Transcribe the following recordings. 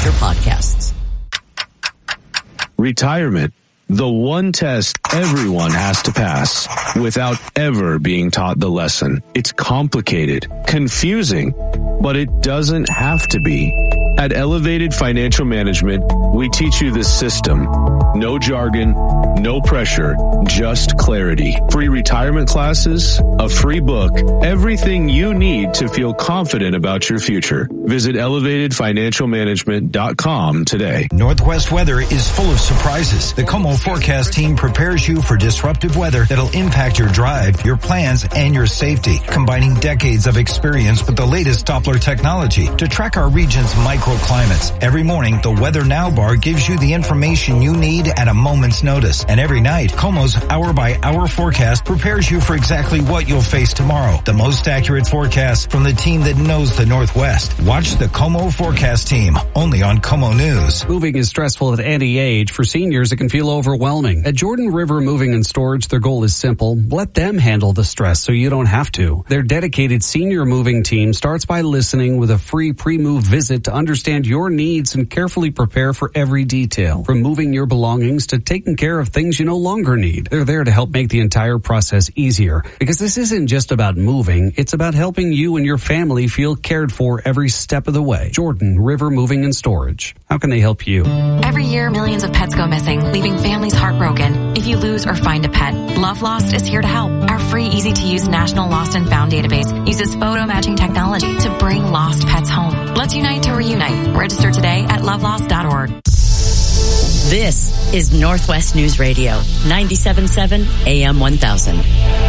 your podcasts. Retirement. The one test everyone has to pass without ever being taught the lesson. It's complicated, confusing, but it doesn't have to be. At Elevated Financial Management, we teach you the system. No jargon, no pressure, just clarity. Free retirement classes, a free book, everything you need to feel confident about your future. Visit elevatedfinancialmanagement.com today. Northwest weather is full of surprises. The Como Forecast team prepares you for disruptive weather that'll impact your drive, your plans, and your safety, combining decades of experience with the latest Doppler technology to track our region's microclimates. Every morning, the Weather Now bar gives you the information you need at a moment's notice. And every night, Como's hour-by-hour forecast prepares you for exactly what you'll face tomorrow. The most accurate forecast from the team that knows the Northwest. Watch the Como Forecast team, only on Como News. Moving is stressful at any age. For seniors, it can feel overwhelming. At Jordan River Moving and Storage, their goal is simple. Let them handle the stress so you don't have to. Their dedicated senior moving team starts by listening with a free pre-move visit to understand your needs and carefully prepare for every detail. From moving your belongings to taking care of things you no longer need. They're there to help make the entire process easier. Because this isn't just about moving, it's about helping you and your family feel cared for every step of the way. Jordan River Moving and Storage. How can they help you? Every year, millions of pets go missing, leaving families heartbroken. If you lose or find a pet, Love Lost is here to help. Our free, easy-to-use National Lost and Found database uses photo matching technology to bring lost pets home. Let's unite to reunite. Register today at lovelost.org. This is Northwest News Radio, 97.7 AM 1000.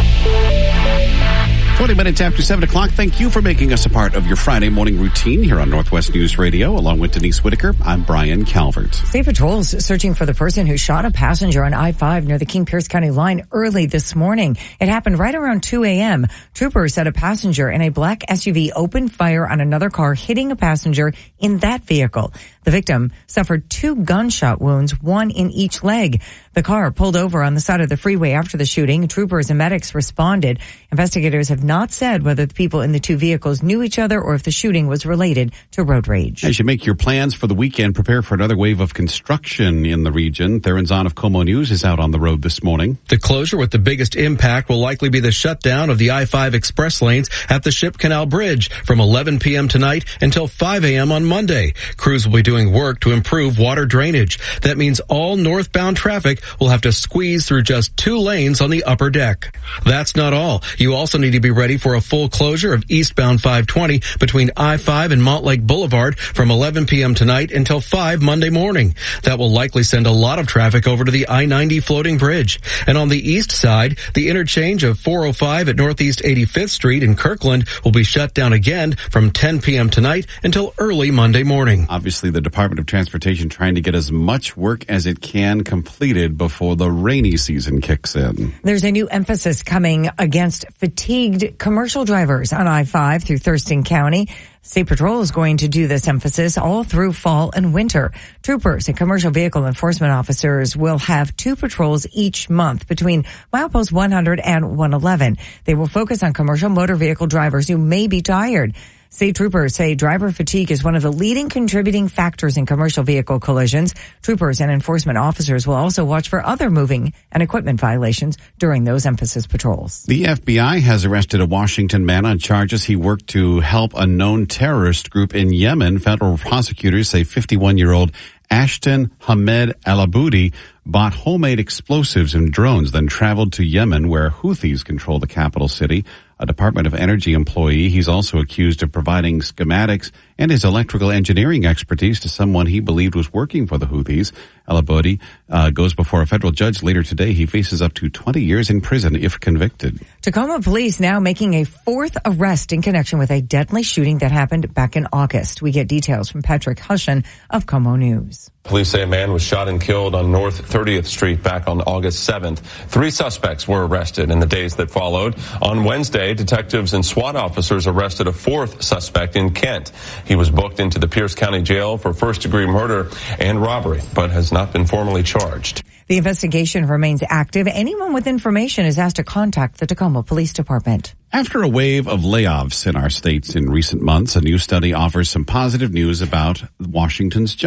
20 minutes after 7 o'clock. Thank you for making us a part of your Friday morning routine here on Northwest News Radio. Along with Denise Whitaker, I'm Brian Calvert. State Patrol's searching for the person who shot a passenger on I-5 near the King-Pierce County line early this morning. It happened right around 2 a.m. Troopers said a passenger in a black SUV opened fire on another car, hitting a passenger in that vehicle. The victim suffered 2 gunshot wounds, 1 in each leg. The car pulled over on the side of the freeway after the shooting. Troopers and medics responded. Investigators have not said whether the people in the 2 vehicles knew each other or if the shooting was related to road rage. As you make your plans for the weekend, prepare for another wave of construction in the region. Theron Zahn of Como News is out on the road this morning. The closure with the biggest impact will likely be the shutdown of the I-5 express lanes at the Ship Canal Bridge from 11 p.m. tonight until 5 a.m. on Monday. Crews will be doing work to improve water drainage. That means all northbound traffic will have to squeeze through just 2 lanes on the upper deck. That's not all. You also need to be ready for a full closure of eastbound 520 between I-5 and Montlake Boulevard from 11 p.m. tonight until 5 Monday morning. That will likely send a lot of traffic over to the I-90 floating bridge. And on the east side, the interchange of 405 at Northeast 85th Street in Kirkland will be shut down again from 10 p.m. tonight until early Monday morning. Obviously, the Department of Transportation trying to get as much work as it can completed before the rainy season kicks in. There's a new emphasis coming against fatigued commercial drivers on I-5 through Thurston County. State Patrol is going to do this emphasis all through fall and winter. Troopers and commercial vehicle enforcement officers will have 2 patrols each month between milepost 100 and 111. They will focus on commercial motor vehicle drivers who may be tired. State troopers say driver fatigue is one of the leading contributing factors in commercial vehicle collisions. Troopers and enforcement officers will also watch for other moving and equipment violations during those emphasis patrols. The FBI has arrested a Washington man on charges he worked to help a known terrorist group in Yemen. Federal prosecutors say 51-year-old Ashton Hamed Al-Aboudi bought homemade explosives and drones, then traveled to Yemen, where Houthis control the capital city. A Department of Energy employee, he's also accused of providing schematics and his electrical engineering expertise to someone he believed was working for the Houthis. Al-Aboudi goes before a federal judge later today. He faces up to 20 years in prison if convicted. Tacoma police now making a 4th arrest in connection with a deadly shooting that happened back in August. We get details from Patrick Hushen of Como News. Police say a man was shot and killed on North 30th Street back on August 7th. 3 suspects were arrested in the days that followed. On Wednesday, detectives and SWAT officers arrested a 4th suspect in Kent. He was booked into the Pierce County Jail for first-degree murder and robbery, but has not been formally charged. The investigation remains active. Anyone with information is asked to contact the Tacoma Police Department. After a wave of layoffs in our states in recent months, a new study offers some positive news about Washington's